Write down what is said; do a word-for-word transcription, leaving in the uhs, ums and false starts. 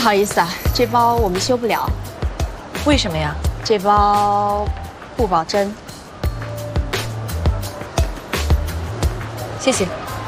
好意思啊，这包我们修不了。 为什么呀？ 这包不保真。 谢谢。